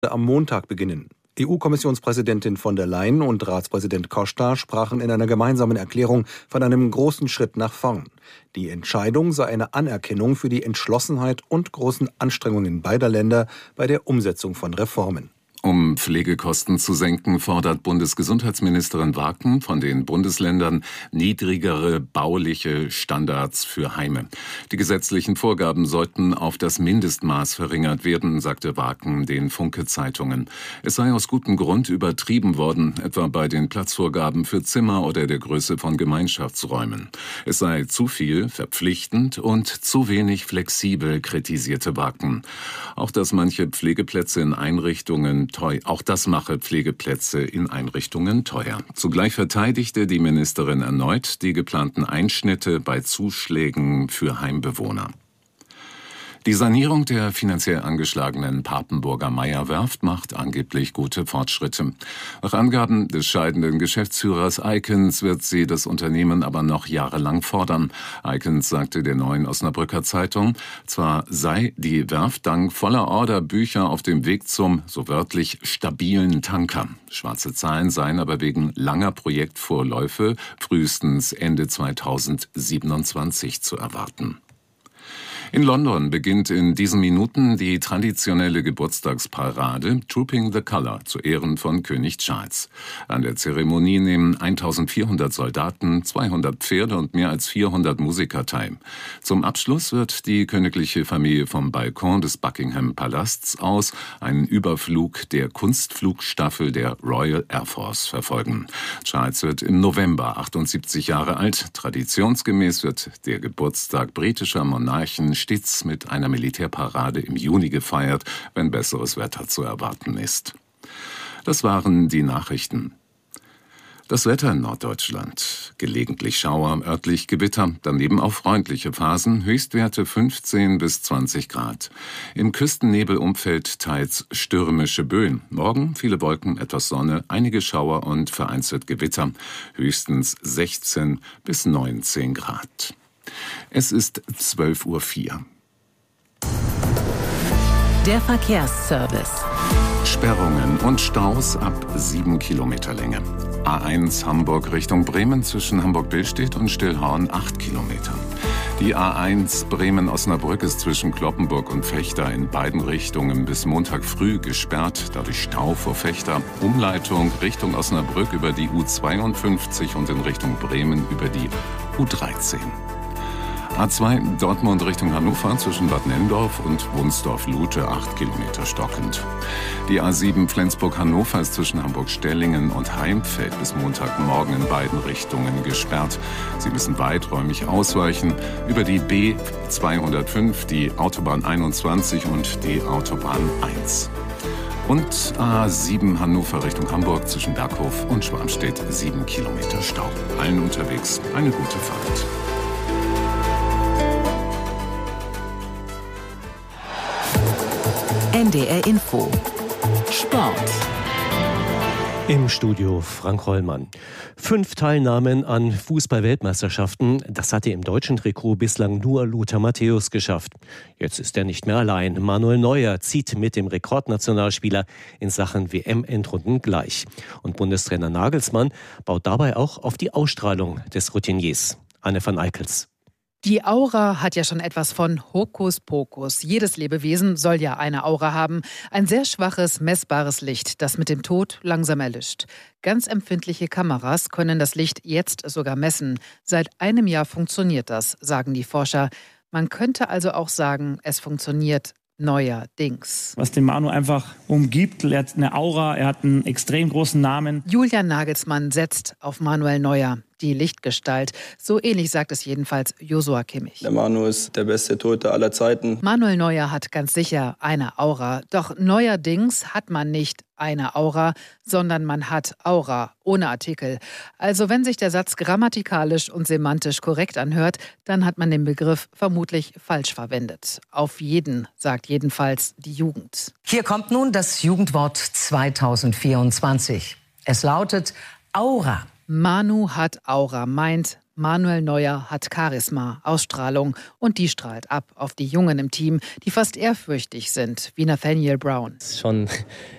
am Montag beginnen. EU-Kommissionspräsidentin von der Leyen und Ratspräsident Costa sprachen in einer gemeinsamen Erklärung von einem großen Schritt nach vorn. Die Entscheidung sei eine Anerkennung für die Entschlossenheit und großen Anstrengungen beider Länder bei der Umsetzung von Reformen. Um Pflegekosten zu senken, fordert Bundesgesundheitsministerin Waken von den Bundesländern niedrigere bauliche Standards für Heime. Die gesetzlichen Vorgaben sollten auf das Mindestmaß verringert werden, sagte Waken den Funke-Zeitungen. Es sei aus gutem Grund übertrieben worden, etwa bei den Platzvorgaben für Zimmer oder der Größe von Gemeinschaftsräumen. Es sei zu viel, verpflichtend und zu wenig flexibel, kritisierte Waken. Auch das mache Pflegeplätze in Einrichtungen teuer. Zugleich verteidigte die Ministerin erneut die geplanten Einschnitte bei Zuschlägen für Heimbewohner. Die Sanierung der finanziell angeschlagenen Papenburger Meyer-Werft macht angeblich gute Fortschritte. Nach Angaben des scheidenden Geschäftsführers Eikens wird sie das Unternehmen aber noch jahrelang fordern. Eikens sagte der Neuen Osnabrücker Zeitung, zwar sei die Werft dank voller Orderbücher auf dem Weg zum, so wörtlich, stabilen Tanker. Schwarze Zahlen seien aber wegen langer Projektvorläufe frühestens Ende 2027 zu erwarten. In London beginnt in diesen Minuten die traditionelle Geburtstagsparade Trooping the Colour zu Ehren von König Charles. An der Zeremonie nehmen 1400 Soldaten, 200 Pferde und mehr als 400 Musiker teil. Zum Abschluss wird die königliche Familie vom Balkon des Buckingham Palasts aus einen Überflug der Kunstflugstaffel der Royal Air Force verfolgen. Charles wird im November 78 Jahre alt. Traditionsgemäß wird der Geburtstag britischer Monarchen stets mit einer Militärparade im Juni gefeiert, wenn besseres Wetter zu erwarten ist. Das waren die Nachrichten. Das Wetter in Norddeutschland. Gelegentlich Schauer, örtlich Gewitter, daneben auch freundliche Phasen, Höchstwerte 15 bis 20 Grad. Im Küstennebelumfeld teils stürmische Böen. Morgen viele Wolken, etwas Sonne, einige Schauer und vereinzelt Gewitter. Höchstens 16 bis 19 Grad. Es ist 12:04 Uhr. Der Verkehrsservice. Sperrungen und Staus ab 7 Kilometer Länge. A1 Hamburg Richtung Bremen zwischen Hamburg-Billstedt und Stillhorn 8 Kilometer. Die A1 Bremen-Osnabrück ist zwischen Cloppenburg und Vechta in beiden Richtungen bis Montag früh gesperrt, dadurch Stau vor Vechta. Umleitung Richtung Osnabrück über die U52 und in Richtung Bremen über die U13. A2 Dortmund Richtung Hannover zwischen Bad Nenndorf und Wunsdorf-Lute 8 Kilometer stockend. Die A7 Flensburg-Hannover ist zwischen Hamburg-Stellingen und Heimfeld bis Montagmorgen in beiden Richtungen gesperrt. Sie müssen weiträumig ausweichen über die B205, die Autobahn 21 und die Autobahn 1. Und A7 Hannover Richtung Hamburg zwischen Berghof und Schwarmstedt 7 Kilometer Stau. Allen unterwegs eine gute Fahrt. NDR Info. Sport. Im Studio Frank Hollmann. 5 Teilnahmen an Fußball-Weltmeisterschaften, das hatte im deutschen Trikot bislang nur Lothar Matthäus geschafft. Jetzt ist er nicht mehr allein. Manuel Neuer zieht mit dem Rekordnationalspieler in Sachen WM-Endrunden gleich. Und Bundestrainer Nagelsmann baut dabei auch auf die Ausstrahlung des Routiniers. Anne van Eickels. Die Aura hat ja schon etwas von Hokuspokus. Jedes Lebewesen soll ja eine Aura haben. Ein sehr schwaches, messbares Licht, das mit dem Tod langsam erlischt. Ganz empfindliche Kameras können das Licht jetzt sogar messen. Seit einem Jahr funktioniert das, sagen die Forscher. Man könnte also auch sagen, es funktioniert neuerdings. Was den Manu einfach umgibt, er hat eine Aura, er hat einen extrem großen Namen. Julian Nagelsmann setzt auf Manuel Neuer, die Lichtgestalt. So ähnlich sagt es jedenfalls Joshua Kimmich. Der Manu ist der beste Torhüter aller Zeiten. Manuel Neuer hat ganz sicher eine Aura. Doch neuerdings hat man nicht eine Aura, sondern man hat Aura, ohne Artikel. Also wenn sich der Satz grammatikalisch und semantisch korrekt anhört, dann hat man den Begriff vermutlich falsch verwendet. Auf jeden, sagt jedenfalls die Jugend. Hier kommt nun das Jugendwort 2024. Es lautet Aura. Manu hat Aura, meint Manuel Neuer hat Charisma, Ausstrahlung und die strahlt ab auf die Jungen im Team, die fast ehrfürchtig sind, wie Nathaniel Brown. Es ist schon